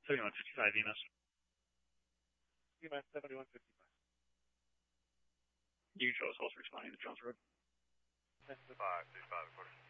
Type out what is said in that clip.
7155 EMS. EMS 7155. You control is also responding to Jones Road. 565, of course.